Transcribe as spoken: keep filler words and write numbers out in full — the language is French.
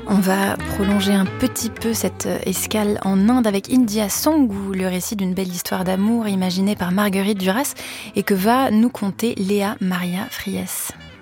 On va prolonger un petit peu cette escale en Inde avec India Song, où le récit d'une belle histoire d'amour imaginée par Marguerite Duras et que va nous conter Léa Maria Friès.